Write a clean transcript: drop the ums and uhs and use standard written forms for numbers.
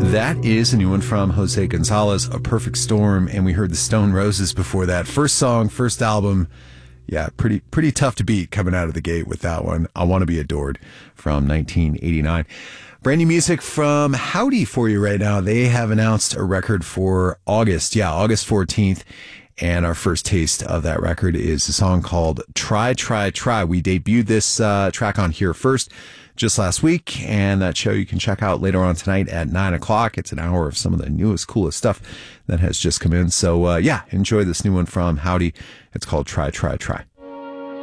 That is a new one from Jose Gonzalez, A Perfect Storm, and we heard the Stone Roses before that. First song, first album. Yeah, pretty tough to beat coming out of the gate with that one. I Want to Be Adored from 1989. Brand new music from Howdy for you right now. They have announced a record for August 14th. And our first taste of that record is a song called Try, Try, Try. We debuted this track on Here First just last week, and that show you can check out later on tonight at 9 o'clock. It's an hour of some of the newest, coolest stuff that has just come in. So, enjoy this new one from Howdy. It's called Try, Try, Try.